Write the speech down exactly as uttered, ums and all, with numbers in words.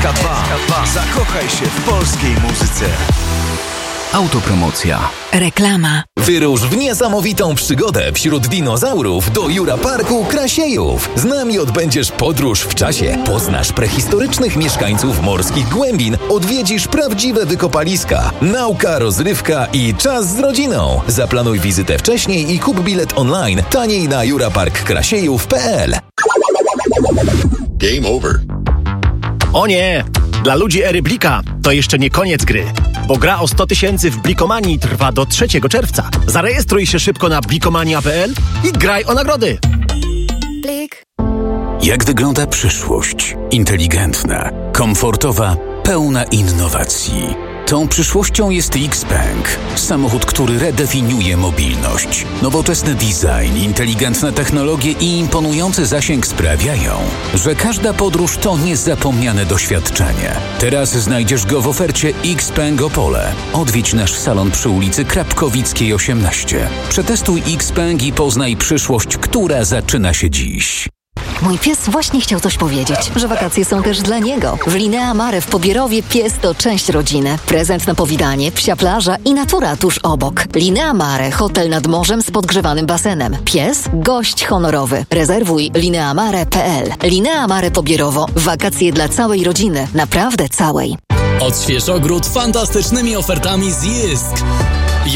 K dwa. Zakochaj się w polskiej muzyce. Autopromocja. Reklama. Wyrusz w niesamowitą przygodę wśród dinozaurów do Jura Parku Krasiejów. Z nami odbędziesz podróż w czasie. Poznasz prehistorycznych mieszkańców morskich głębin. Odwiedzisz prawdziwe wykopaliska. Nauka, rozrywka i czas z rodziną. Zaplanuj wizytę wcześniej i kup bilet online taniej na juraparkkrasiejów kropka p l. Game over. O nie! Dla ludzi ery Blika to jeszcze nie koniec gry, bo gra o sto tysięcy w Blikomanii trwa do trzeciego czerwca. Zarejestruj się szybko na blikomania kropka p l i graj o nagrody. Blik. Jak wygląda przyszłość? Inteligentna, komfortowa, pełna innowacji. Tą przyszłością jest Xpeng. Samochód, który redefiniuje mobilność. Nowoczesny design, inteligentne technologie i imponujący zasięg sprawiają, że każda podróż to niezapomniane doświadczenie. Teraz znajdziesz go w ofercie Xpeng Opole. Odwiedź nasz salon przy ulicy Krapkowickiej osiemnaście. Przetestuj Xpeng i poznaj przyszłość, która zaczyna się dziś. Mój pies właśnie chciał coś powiedzieć, że wakacje są też dla niego. W Linea Mare w Pobierowie pies to część rodziny. Prezent na powitanie, psia plaża i natura tuż obok. Linea Mare, hotel nad morzem z podgrzewanym basenem. Pies, gość honorowy. Rezerwuj lineamare kropka p l. Linea Mare Pobierowo. Wakacje dla całej rodziny. Naprawdę całej. Odśwież ogród fantastycznymi ofertami z Jysk.